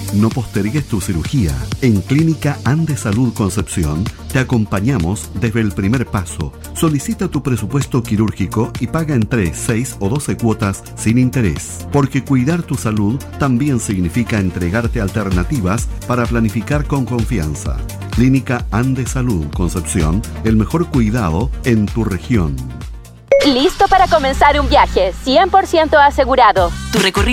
No postergues tu cirugía. En Clínica Andes Salud Concepción te acompañamos desde el primer paso. Solicita tu presupuesto quirúrgico y paga en 3, 6 o 12 cuotas sin interés. Porque cuidar tu salud también significa entregarte alternativas para planificar con confianza. Clínica Andes Salud Concepción, el mejor cuidado en tu región. Listo para comenzar un viaje 100% asegurado. Tu recorrido